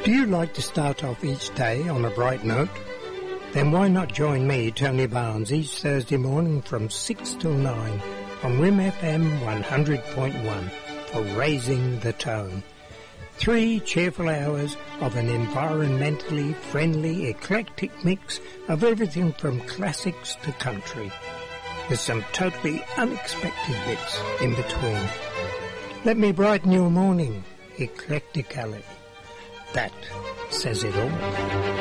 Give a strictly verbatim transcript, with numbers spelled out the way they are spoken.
Do you like to start off each day on a bright note? Then why not join me, Tony Barnes, each Thursday morning from six till nine on R I M F M one hundred point one for Raising the Tone. Three cheerful hours of an environmentally friendly, eclectic mix of everything from classics to country, with some totally unexpected bits in between. Let me brighten your morning, eclectically. That says it all.